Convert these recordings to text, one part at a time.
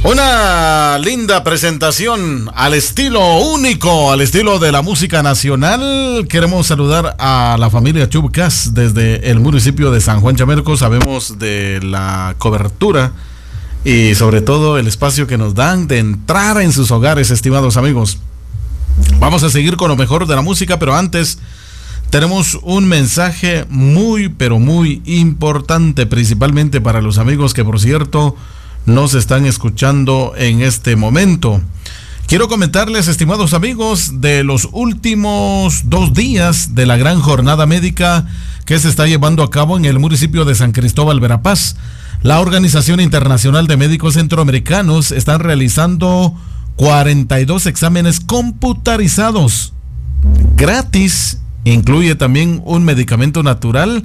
Una linda presentación al estilo único, al estilo de la música nacional. Queremos saludar a la familia Chubcas desde el municipio de San Juan Chamerco. Sabemos de la cobertura y sobre todo el espacio que nos dan de entrar en sus hogares, estimados amigos. Vamos a seguir con lo mejor de la música, pero antes tenemos un mensaje muy, pero muy importante, principalmente para los amigos que, por cierto, nos están escuchando en este momento. Quiero comentarles, estimados amigos, de los últimos 2 días de la gran jornada médica que se está llevando a cabo en el municipio de San Cristóbal, Verapaz. La Organización Internacional de Médicos Centroamericanos están realizando 42 exámenes computarizados gratis. Incluye también un medicamento natural.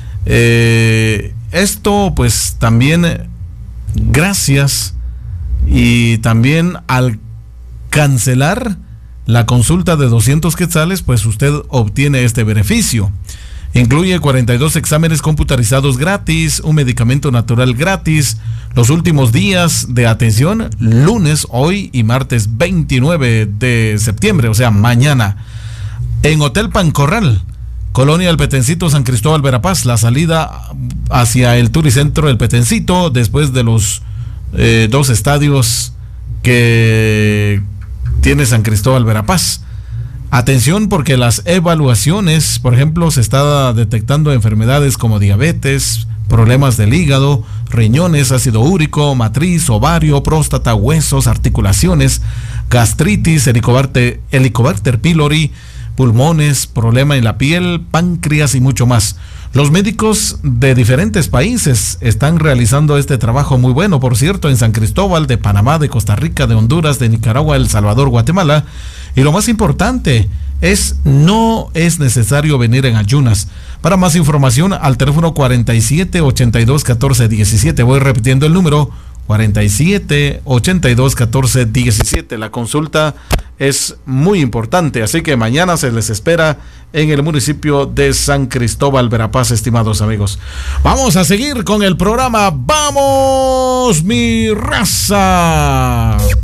Esto pues también gracias, y también al cancelar la consulta de 200 quetzales, pues usted obtiene este beneficio. Incluye 42 exámenes computarizados gratis, un medicamento natural gratis, los últimos días de atención, lunes, hoy y martes 29 de septiembre, o sea, mañana, en Hotel Pancorral, Colonia El Petencito, San Cristóbal, Verapaz. La salida hacia el Turicentro El Petencito, después de los 2 estadios que tiene San Cristóbal, Verapaz. Atención, porque las evaluaciones, por ejemplo, se está detectando enfermedades como diabetes, problemas del hígado, riñones, ácido úrico, matriz, ovario, próstata, huesos, articulaciones, gastritis, Helicobacter pylori, pulmones, problema en la piel, páncreas y mucho más. Los médicos de diferentes países están realizando este trabajo muy bueno, por cierto, en San Cristóbal, de Panamá, de Costa Rica, de Honduras, de Nicaragua, El Salvador, Guatemala. Y lo más importante es, no es necesario venir en ayunas. Para más información, al teléfono 47 82 14 17. Voy repitiendo el número: 47 82 14 17. La consulta es muy importante, así que mañana se les espera en el municipio de San Cristóbal, Verapaz, estimados amigos. Vamos a seguir con el programa. ¡Vamos, mi raza!